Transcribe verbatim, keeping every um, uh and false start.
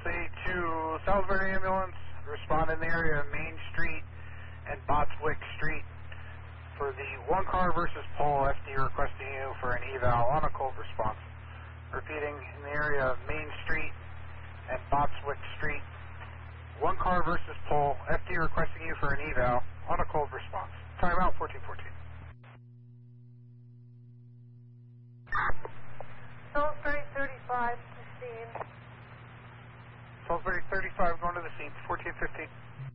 Say to Salisbury Ambulance, respond in the area of Main Street and Botswick Street for the one car versus pole. F D requesting you for an eval on a cold response. Repeating, in the area of Main Street and Botswick Street, one car versus pole. F D requesting you for an eval on a cold response. Timeout fourteen fourteen. Salisbury thirty-five to scene. Salisbury thirty-five going to the scene, fourteen fifteen.